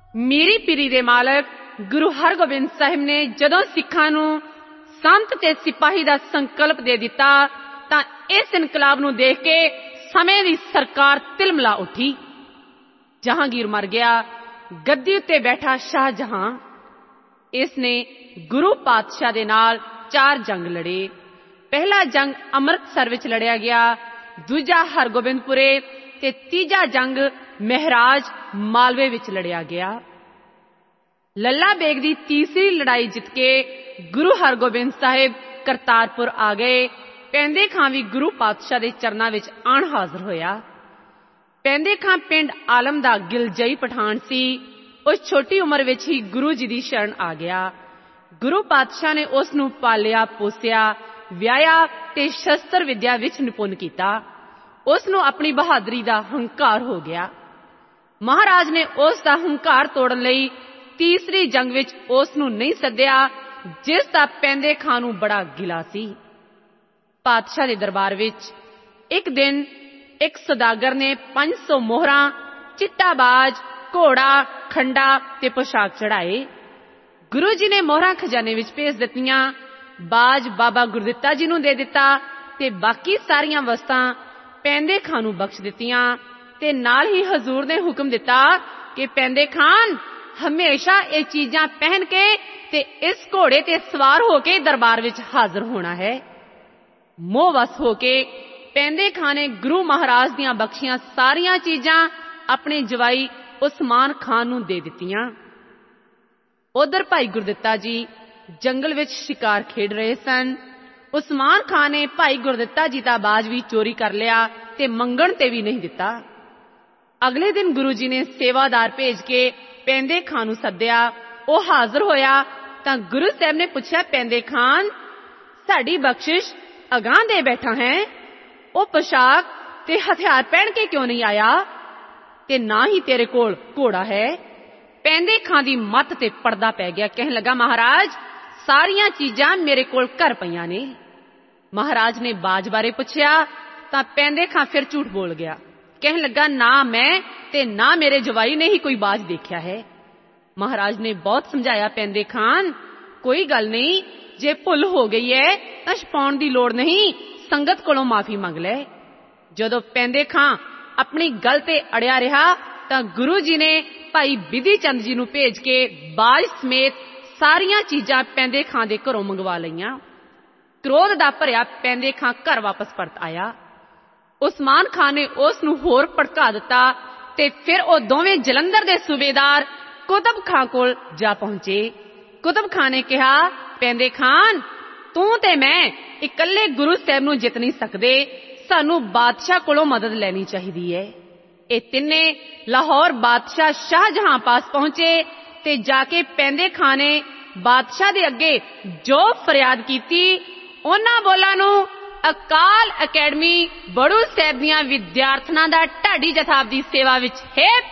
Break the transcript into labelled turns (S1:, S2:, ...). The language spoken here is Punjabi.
S1: ਮੀਰੀ ਪੀਰੀ ਦੇ ਮਾਲਕ ਗੁਰੂ ਹਰਗੋਬਿੰਦ ਸਾਹਿਬ ਨੇ ਜਦੋਂ ਸਿੱਖਾਂ ਨੂੰ ਸੰਤ ਤੇ ਸਿਪਾਹੀ ਦਾ ਸੰਕਲਪ ਦੇ ਦਿੱਤਾ ਤਾਂ ਇਸ ਇਨਕਲਾਬ ਨੂੰ ਦੇਖ ਕੇ ਸਮੇਂ ਦੀ ਸਰਕਾਰ ਤਿਲਮਿਲਾ ਉੱਠੀ। ਜਹਾਂਗੀਰ ਮਰ ਗਿਆ। ਗੱਦੀ ਉੱਤੇ ਬੈਠਾ ਸ਼ਾਹਜਹਾਂ। ਇਸ ਨੇ ਗੁਰੂ ਪਾਤਸ਼ਾਹ ਦੇ ਨਾਲ 4 ਜੰਗ ਲੜੇ। ਪਹਿਲਾ ਜੰਗ ਅੰਮ੍ਰਿਤਸਰ ਵਿੱਚ ਲੜਿਆ ਗਿਆ, ਦੂਜਾ ਹਰਗੋਬਿੰਦਪੁਰੇ ਤੇ ਤੀਜਾ ਜੰਗ ਮਹਿਰਾਜ ਮਾਲਵੇ ਵਿੱਚ ਲੜਿਆ ਗਿਆ। ਲੱਲਾ ਬੇਗ ਦੀ ਤੀਸਰੀ ਲੜਾਈ ਜਿੱਤ ਕੇ ਗੁਰੂ ਹਰਗੋਬਿੰਦ ਸਾਹਿਬ ਕਰਤਾਰਪੁਰ ਆ ਗਏ। ਪੈਂਦੇ ਖਾਂ ਵੀ ਗੁਰੂ ਪਾਤਸ਼ਾਹ ਦੇ ਚਰਨਾਂ ਵਿੱਚ ਆਣ ਹਾਜ਼ਰ ਹੋਇਆ। ਪੈਂਦੇ ਖਾਂ ਪਿੰਡ ਆਲਮ ਦਾ ਗਿਲਜਈ ਪਠਾਨ ਸੀ। ਉਸ ਛੋਟੀ ਉਮਰ ਵਿੱਚ ਹੀ ਗੁਰੂ ਜੀ ਦੀ ਸ਼ਰਨ ਆ ਗਿਆ। ਗੁਰੂ ਪਾਤਸ਼ਾਹ ਨੇ ਉਸ ਨੂੰ ਪਾਲਿਆ ਪੋਸਿਆ, ਵਿਆਹਿਆ ਤੇ ਸ਼ਸਤਰ ਵਿਦਿਆ ਵਿੱਚ ਨਿਪੁੰਨ ਕੀਤਾ। ਉਸ ਨੂੰ ਆਪਣੀ ਬਹਾਦਰੀ ਦਾ ਹੰਕਾਰ ਹੋ ਗਿਆ। ਮਹਾਰਾਜ ਨੇ ਉਸ ਦਾ ਹੰਕਾਰ ਤੋੜਨ ਲਈ ਤੀਸਰੀ ਜੰਗ ਵਿੱਚ ਉਸ ਨੂੰ ਨਹੀਂ ਸੱਦਿਆ, ਜਿਸ ਦਾ ਪੈਂਦੇ ਖਾਂ ਨੂੰ ਬੜਾ ਗਿਲਾ ਸੀ। ਪਾਤਸ਼ਾਹ ਦੇ ਦਰਬਾਰ ਵਿੱਚ ਇੱਕ ਦਿਨ ਇੱਕ ਸੌਦਾਗਰ ਨੇ 500 ਮੋਹਰਾਂ, ਚਿੱਟਾਬਾਜ, ਘੋੜਾ, ਖੰਡਾ ਤੇ ਪੋਸ਼ਾਕ ਚੜਾਏ। ਗੁਰੂ ਜੀ ਨੇ ਮੋਹਰਾਂ ਖਜ਼ਾਨੇ ਵਿੱਚ ਭੇਜ ਦਿੱਤੀਆਂ, ਬਾਜ ਬਾਬਾ ਗੁਰਦਿੱਤਾ ਜੀ ਨੂੰ ਦੇ ਦਿੱਤਾ ਤੇ ਬਾਕੀ ਸਾਰੀਆਂ ਵਸਤਾਂ ਪੈਂਦੇ ਖਾਂ ਨੂੰ ਬਖਸ਼ ਦਿੱਤੀਆਂ ਤੇ ਨਾਲ ਹੀ ਹਜ਼ੂਰ ਨੇ ਹੁਕਮ ਦਿੱਤਾ ਕਿ ਪੈਂਦੇ ਖਾਨ ਹਮੇਸ਼ਾ ਇਹ ਚੀਜ਼ਾਂ ਪਹਿਨ ਕੇ ਤੇ ਇਸ ਘੋੜੇ ਤੇ ਸਵਾਰ ਹੋ ਕੇ ਦਰਬਾਰ ਵਿੱਚ ਹਾਜ਼ਰ ਹੋਣਾ ਹੈ। ਮੋਹਵਸ ਹੋ ਕੇ ਪੈਂਦੇ ਖਾਂ ਨੇ ਗੁਰੂ ਮਹਾਰਾਜ ਦੀਆਂ ਬਖਸ਼ੀਆਂ ਸਾਰੀਆਂ ਚੀਜ਼ਾਂ ਆਪਣੇ ਜਵਾਈ ਉਸਮਾਨ ਖਾਨ ਨੂੰ ਦੇ ਦਿੱਤੀਆਂ। ਉਧਰ ਭਾਈ ਗੁਰਦਿੱਤਾ ਜੀ ਜੰਗਲ ਵਿੱਚ ਸ਼ਿਕਾਰ ਖੇਡ ਰਹੇ ਸਨ। ਉਸਮਾਨ ਖਾਨ ਨੇ ਭਾਈ ਗੁਰਦਿੱਤਾ ਜੀ ਦਾ ਬਾਜ ਵੀ ਚੋਰੀ ਕਰ ਲਿਆ ਤੇ ਮੰਗਣ ਤੇ ਵੀ ਨਹੀਂ ਦਿੱਤਾ। ਅਗਲੇ ਦਿਨ ਗੁਰੂ ਜੀ ਨੇ ਸੇਵਾਦਾਰ ਭੇਜ ਕੇ ਪੈਂਦੇ ਖਾਂ ਨੂੰ ਸੱਦਿਆ। ਉਹ ਹਾਜ਼ਰ ਹੋਇਆ ਤਾਂ ਗੁਰੂ ਸਾਹਿਬ ਨੇ ਪੁੱਛਿਆ, ਪੈਂਦੇ ਖਾਨ, ਸਾਡੀ ਬਖਸ਼ਿਸ਼ ਅਗਾਂਹ ਦੇ ਬੈਠਾ ਹੈ, ਉਹ ਪੋਸ਼ਾਕ ਤੇ ਹਥਿਆਰ ਪਹਿਨ ਕੇ ਕਿਉਂ ਨਹੀਂ ਆਇਆ ਤੇ ਨਾ ਹੀ ਤੇਰੇ ਕੋਲ ਘੋੜਾ ਹੈ? ਪੈਂਦੇ ਖਾਂ ਦੀ ਮੱਤ ਤੇ ਪਰਦਾ ਪੈ ਗਿਆ। ਕਹਿਣ ਲੱਗਾ, ਮਹਾਰਾਜ, ਸਾਰੀਆਂ ਚੀਜ਼ਾਂ ਮੇਰੇ ਕੋਲ ਘਰ ਪਈਆਂ ਨੇ। ਮਹਾਰਾਜ ਨੇ ਬਾਜ ਬਾਰੇ ਪੁੱਛਿਆ ਤਾਂ ਪੈਂਦੇ ਖਾਂ ਫਿਰ ਝੂਠ ਬੋਲ ਗਿਆ। ਕਹਿਣ ਲੱਗਾ, ਨਾ ਮੈਂ ਤੇ ਨਾ ਮੇਰੇ ਜਵਾਈ ਨੇ ਹੀ ਕੋਈ ਬਾਜ ਦੇਖਿਆ ਹੈ। ਮਹਾਰਾਜ ਨੇ ਬਹੁਤ ਸਮਝਾਇਆ, ਪੈਂਦੇ ਖਾਨ, ਕੋਈ ਗੱਲ ਨਹੀਂ, ਜੇ ਭੁੱਲ ਹੋ ਗਈ ਹੈ ਤਾਂ ਛਪਾਉਣ ਦੀ ਲੋੜ ਨਹੀਂ, ਸੰਗਤ ਕੋਲੋਂ ਮਾਫੀ ਮੰਗ ਲੈ। ਜਦੋਂ ਪੈਂਦੇ ਖਾਂ ਆਪਣੀ ਗੱਲ ਤੇ ਅੜਿਆ ਰਿਹਾ ਤਾਂ ਗੁਰੂ ਜੀ ਨੇ ਭਾਈ ਬਿਧੀ ਚੰਦ ਜੀ ਨੂੰ ਭੇਜ ਕੇ ਬਾਜ ਸਮੇਤ ਸਾਰੀਆਂ ਚੀਜ਼ਾਂ ਪੈਂਦੇ ਖਾਂ ਦੇ ਘਰੋਂ ਮੰਗਵਾ ਲਈਆਂ। ਕ੍ਰੋਧ ਦਾ ਭਰਿਆ ਪੈਂਦੇ ਖਾਂ ਘਰ ਵਾਪਸ ਪਰਤ ਆਇਆ। ਉਸਮਾਨ ਖਾਨ ਨੇ ਉਸ ਨੂੰ ਹੋਰ ਭੜਕਾ ਦਿੱਤਾ ਤੇ ਫਿਰ ਉਹ ਦੋਵੇਂ ਜਲੰਧਰ ਦੇ ਸੂਬੇਦਾਰ ਕੁਤਬ ਖਾਂ ਕੋਲ ਜਾ ਪਹੁੰਚੇ। ਕੁਤਬ ਖਾਂ ਨੇ ਕਿਹਾ, ਪੈਂਦੇ ਖਾਨ, ਤੂੰ ਤੇ ਮੈਂ ਇਕੱਲੇ ਗੁਰੂ ਸਾਹਿਬ ਨੂੰ ਜਿੱਤ ਨਹੀਂ ਸਕਦੇ, ਸਾਨੂੰ ਬਾਦਸ਼ਾਹ ਕੋਲੋਂ ਮਦਦ ਲੈਣੀ ਚਾਹੀਦੀ ਹੈ। ਇਹ ਤਿੰਨੇ ਲਾਹੌਰ ਬਾਦਸ਼ਾਹ ਸ਼ਾਹਜਹਾਂ ਪਾਸ ਪਹੁੰਚੇ ਤੇ ਜਾ ਕੇ ਪੈਂਦੇ ਖਾਂ ਨੇ ਬਾਦਸ਼ਾਹ ਦੇ ਅੱਗੇ ਜੋ ਫਰਿਆਦ ਕੀਤੀ, ਉਹਨਾਂ ਬੋਲਾਂ ਨੂੰ ਅਕਾਲ ਅਕੈਡਮੀ ਬੜੂ ਸਾਹਿਬ ਦੀਆਂ ਵਿਦਿਆਰਥਣਾਂ ਦਾ ਢਾਡੀ ਜਥਾ ਦੀ ਸੇਵਾ ਵਿੱਚ ਹੈ